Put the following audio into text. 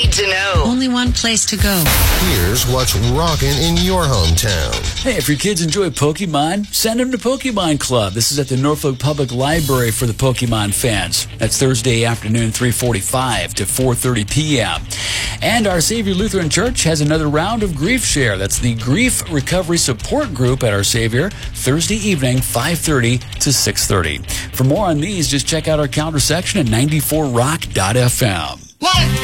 need to know. Only one place to go. Here's what's rocking in your hometown. Hey, if your kids enjoy Pokemon, send them to Pokemon Club. This is at the Norfolk Public Library for the Pokemon fans. That's Thursday afternoon, 3:45 to 4:30 p.m. And Our Savior Lutheran Church has another round of Grief Share. That's the Grief Recovery Support Group at Our Savior, Thursday evening, 5:30 to 6:30. For more on these, just check out our calendar section at 94rock.fm.